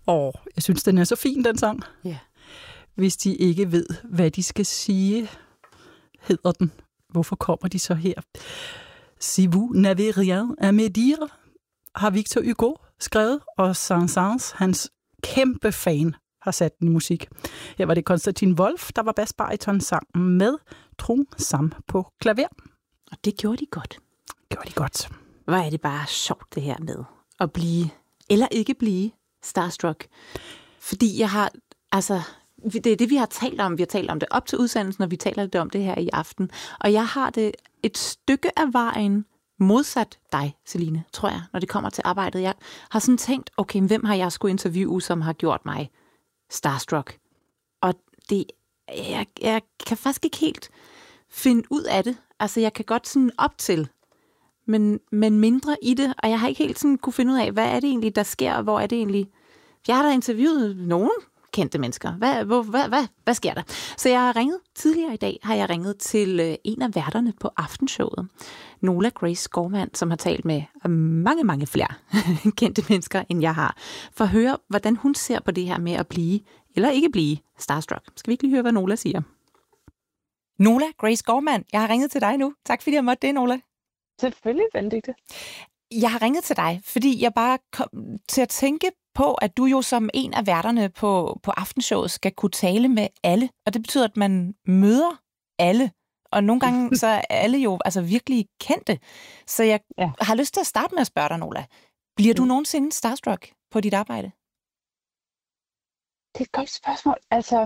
Jeg synes, den er så fin, den sang. Ja. Hvis de ikke ved, hvad de skal sige, hedder den. Hvorfor kommer de så her? Si vous n'avez rien à me dire, har Victor Hugo skrevet, og Saint-Saëns, hans kæmpe fan, har sat den i musik. Her var det Konstantin Wolf, der var basbariton sammen med Trung Sam på klaver. Og det gjorde de godt. Hvor er det bare sjovt, det her med at blive, eller ikke blive, starstruck. Fordi jeg har, det er det, vi har talt om. Vi har talt om det op til udsendelsen, og vi taler lidt om det her i aften. Og jeg har det et stykke af vejen modsat dig, Celine, tror jeg, når det kommer til arbejdet. Jeg har sådan tænkt, okay, hvem har jeg skulle interviewe, som har gjort mig starstruck? Og det, jeg kan faktisk ikke helt finde ud af det. Altså, jeg kan godt sådan op til, men mindre i det, og jeg har ikke helt sådan kunne finde ud af, hvad er det egentlig, der sker, og hvor er det egentlig. Jeg har da interviewet nogen kendte mennesker. Hvad sker der? Så jeg har ringet, tidligere i dag har jeg ringet til en af værterne på aftenshowet, Nola Grace Skovmand, som har talt med mange flere kendte mennesker, end jeg har, for at høre, hvordan hun ser på det her med at blive, eller ikke blive, starstruck. Skal vi ikke lige høre, hvad Nola siger? Nola Grace Skovmand, jeg har ringet til dig nu. Tak fordi jeg måtte det, Nola. Selvfølgelig, Benedikte. Jeg har ringet til dig, fordi jeg bare kom til at tænke på, at du jo som en af værterne på aftenshowet skal kunne tale med alle. Og det betyder, at man møder alle. Og nogle gange så er alle jo altså virkelig kendte. Så jeg har lyst til at starte med at spørge dig, Nola. Bliver du nogensinde starstruck på dit arbejde? Det er et godt spørgsmål. Altså,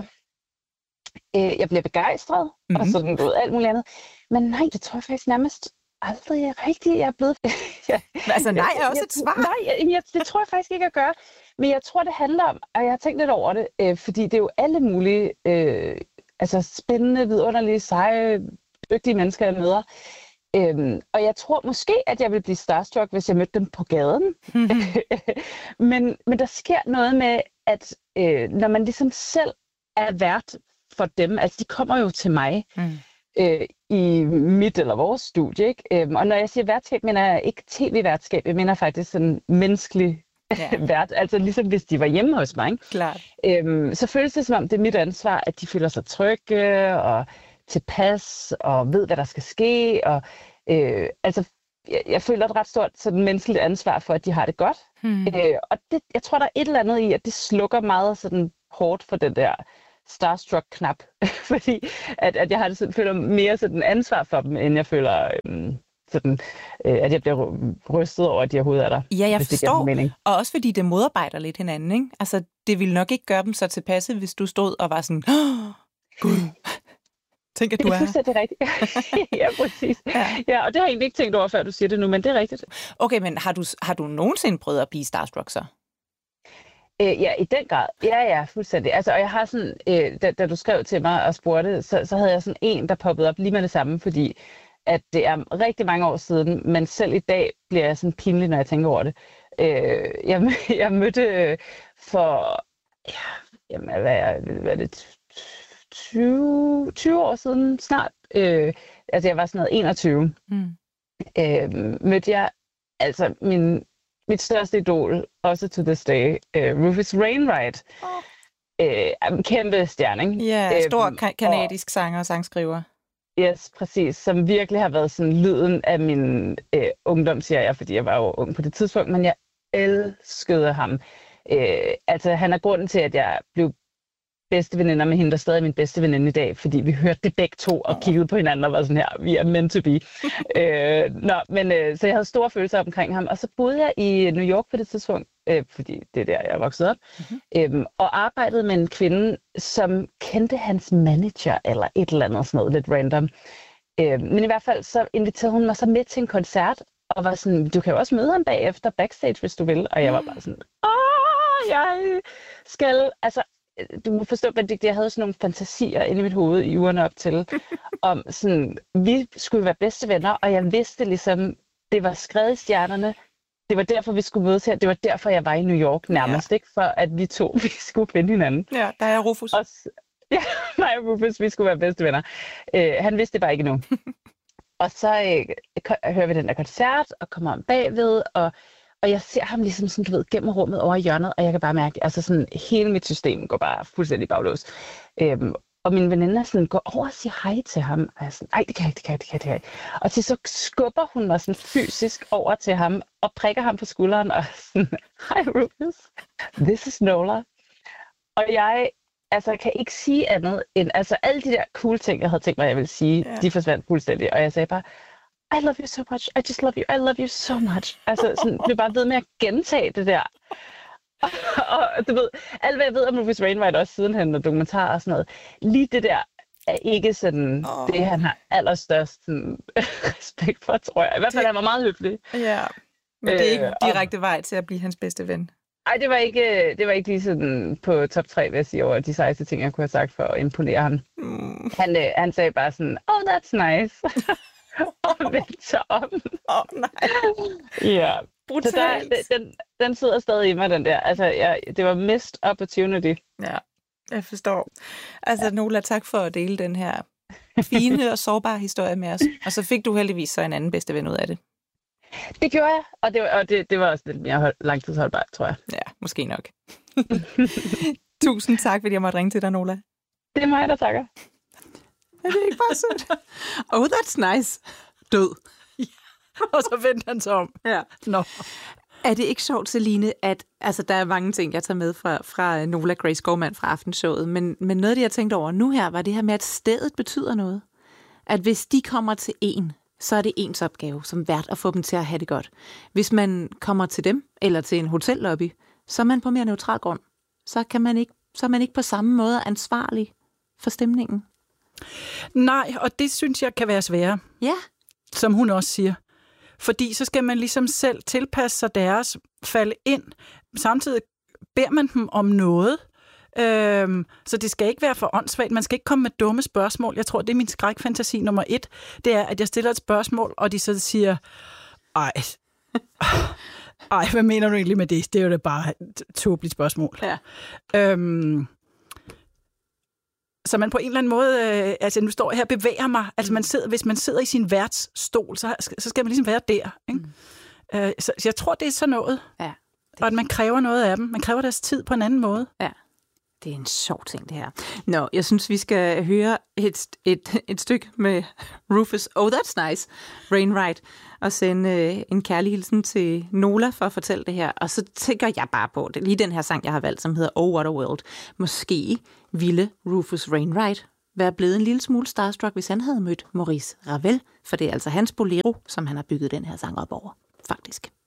jeg bliver begejstret, og sådan noget, alt muligt andet. Men nej, det tror jeg faktisk nærmest aldrig rigtigt, jeg er blevet. Altså nej er også et svar. Nej, det tror jeg faktisk ikke at gøre. Men jeg tror, det handler om, og jeg har tænkt lidt over det, fordi det er jo alle mulige spændende, vidunderlige, seje, dygtige mennesker, jeg møder. Og jeg tror måske, at jeg vil blive starstruck, hvis jeg mødte dem på gaden. men der sker noget med, at når man ligesom selv er vært for dem, altså de kommer jo til mig, i mit eller vores studie, ikke? Og når jeg siger værtskab, mener jeg ikke tv-værtskab, jeg mener faktisk sådan menneskelig vært, altså ligesom hvis de var hjemme hos mig. Ikke? Klart. Så føles det som om, det er mit ansvar, at de føler sig trygge og tilpas og ved, hvad der skal ske. Og jeg føler et ret stort sådan, menneskeligt ansvar for, at de har det godt. Og det, jeg tror, der er et eller andet i, at det slukker meget sådan hårdt for den der starstruck-knap, fordi at jeg har det sådan, føler mere sådan ansvar for dem, end jeg føler at jeg bliver rystet over, at de overhovedet er der. Ja, jeg forstår, og også fordi det modarbejder lidt hinanden, ikke? Altså, det ville nok ikke gøre dem så tilpasse, hvis du stod og var sådan, Gud, tænk at du er her. Det er fuldstændig rigtigt. Ja, præcis. Ja, og det har jeg egentlig ikke tænkt over, før du siger det nu, men det er rigtigt. Okay, men har du nogensinde prøvet at blive starstruck så? Ja, i den grad. Ja, fuldstændig. Altså, og jeg har sådan, da du skrev til mig og spurgte, så havde jeg sådan en, der poppede op lige med det samme, fordi at det er rigtig mange år siden, men selv i dag bliver jeg sådan pinlig, når jeg tænker over det. Jeg mødte for, hvad er det, 20 år siden snart, altså jeg var sådan noget 21, mødte jeg altså mit største idol, også to this day, Rufus Wainwright. Kæmpe stjerne, ikke? Ja, stor kanadisk sanger og sangskriver. Yes, præcis. Som virkelig har været sådan lyden af min ungdomsserie, fordi jeg var jo ung på det tidspunkt, men jeg elskede ham. Altså, han er grunden til, at jeg blev bedste veninder med hende, der stadig er min bedste veninde i dag, fordi vi hørte det begge to og kiggede på hinanden og var sådan her, vi er meant to be. Så jeg havde store følelser omkring ham, og så boede jeg i New York på det tidspunkt, fordi det er der, jeg er vokset op, og arbejdede med en kvinde, som kendte hans manager, eller et eller andet sådan noget, lidt random. Men i hvert fald, så inviterede hun mig så med til en koncert, og var sådan, du kan jo også møde ham bagefter backstage, hvis du vil, og jeg var bare sådan, jeg skal, altså, du må forstå, at jeg havde sådan nogle fantasier inde i mit hoved i ugerne op til, om sådan, vi skulle være bedste venner, og jeg vidste ligesom, det var skrevet i stjernerne, det var derfor, vi skulle mødes her, det var derfor, jeg var i New York nærmest, ikke? For at vi skulle finde hinanden. Ja, der er Rufus. Ja, mig og Rufus, vi skulle være bedste venner. Han vidste det bare ikke endnu. Og så hører vi den der koncert, og kommer om bagved, og Og jeg ser ham ligesom sådan, du ved, gennem rummet over i hjørnet, og jeg kan bare mærke, altså sådan, hele mit system går bare fuldstændig baglås. Og min veninde er sådan, går over og siger hej til ham. Og jeg er sådan, nej, det kan jeg ikke. Og til så skubber hun mig sådan fysisk over til ham, og prikker ham på skulderen, og sådan, hej Rufus, this is Nola. Og jeg kan ikke sige andet end, alle de der cool ting, jeg havde tænkt mig, jeg ville sige, de forsvandt fuldstændig. Og jeg sagde bare, I love you so much, I just love you, I love you so much. Sådan, blev bare ved med at gentage det der. Og du ved, alt hvad jeg ved om Rufus Wainwright, også sidenhen og dokumentarer og sådan noget, lige det der er ikke sådan det, han har allerstørst sådan, respekt for, tror jeg. I hvert fald han var meget høflig. Ja, men det er ikke direkte vej til at blive hans bedste ven. Nej, det var ikke lige sådan på top 3, vil jeg sige, over de sejeste ting, jeg kunne have sagt for at imponere ham. Han sagde bare sådan, oh, that's nice. Og vendte sig om. Nej. Ja. Brutalt. Så den sidder stadig i mig, den der. Det var missed opportunity. Ja, jeg forstår. Nola, tak for at dele den her fine og sårbare historie med os. Og så fik du heldigvis så en anden bedste ven ud af det. Det gjorde jeg, og det var også lidt mere langtidsholdbart, tror jeg. Ja, måske nok. Tusind tak, fordi jeg måtte ringe til dig, Nola. Det er mig, der takker. Er det ikke bare sødt? Oh, that's nice. Død. Ja. Og så vendte han sig om. Ja. Nå. Er det ikke sjovt, Celine, at der er mange ting, jeg tager med fra Nola Grace Gorman fra Aftenshowet, men noget af det, jeg tænkte over nu her, var det her med, at stedet betyder noget. At hvis de kommer til en, så er det ens opgave som vært at få dem til at have det godt. Hvis man kommer til dem, eller til en hotellobby, så er man på mere neutral grund. Så er man ikke på samme måde ansvarlig for stemningen. Nej, og det synes jeg kan være sværere. Ja. Som hun også siger. Fordi så skal man ligesom selv tilpasse sig deres, falde ind. Samtidig beder man dem om noget. Så det skal ikke være for åndssvagt. Man skal ikke komme med dumme spørgsmål. Jeg tror, det er min skrækfantasi nummer 1. Det er, at jeg stiller et spørgsmål, og de så siger, ej, hvad mener du egentlig med det? Det er jo da bare et tåbeligt spørgsmål. Ja. Så man på en eller anden måde, nu står jeg her og bevæger mig. Hvis man sidder i sin værtsstol, så skal man ligesom være der. Ikke? Så jeg tror, det er sådan noget. Ja, og at man kræver noget af dem. Man kræver deres tid på en anden måde. Ja, det er en sjov ting, det her. Nå, jeg synes, vi skal høre et stykke med Rufus, oh, that's nice, Wainwright, og sende en kærlig hilsen til Nola for at fortælle det her. Og så tænker jeg bare på, det lige den her sang, jeg har valgt, som hedder Oh, What a World. Måske ville Rufus Wainwright være blevet en lille smule starstruck, hvis han havde mødt Maurice Ravel, for det er altså hans bolero, som han har bygget den her sang op over, faktisk.